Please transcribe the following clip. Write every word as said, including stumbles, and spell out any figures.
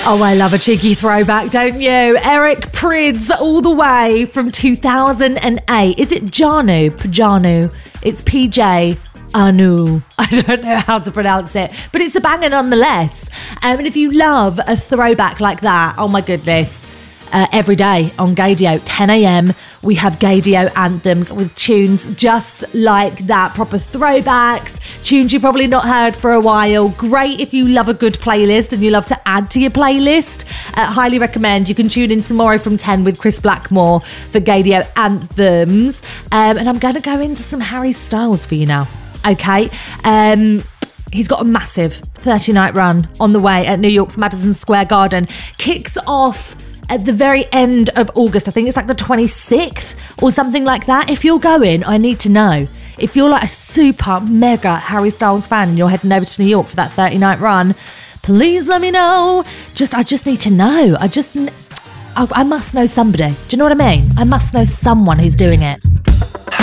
Oh, I love a cheeky throwback, don't you? Eric Prydz, all the way from two thousand eight. Is it Janu? Pajanu? It's P J Anu. I don't know how to pronounce it, but it's a banger nonetheless. Um, and if you love a throwback like that, oh my goodness. Uh, every day on Gaydio, ten a.m, we have Gaydio anthems with tunes just like that. Proper throwbacks, tunes you've probably not heard for a while. Great if you love a good playlist and you love to add to your playlist. Uh, highly recommend. You can tune in tomorrow from ten with Chris Blackmore for Gaydio anthems. Um, and I'm going to go into some Harry Styles for you now. Okay. Um... He's got a massive thirty-night run on the way at New York's Madison Square Garden. Kicks off at the very end of August. I think it's like the twenty-sixth or something like that. If you're going, I need to know. If you're like a super mega Harry Styles fan and you're heading over to New York for that thirty-night run, please let me know. Just, I just need to know. I just, I, I must know somebody. Do you know what I mean? I must know someone who's doing it.